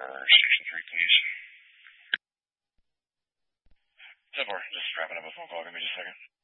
for Station 3, please. 10-4, just wrapping up a phone call. Give me just a second.